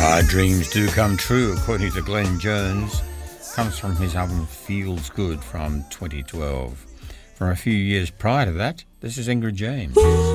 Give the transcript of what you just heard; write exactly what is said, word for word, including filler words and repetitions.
Our dreams do come true, according to Glenn Jones. Comes from his album Feels Good from twenty twelve. From a few years prior to that, this is Ingrid James.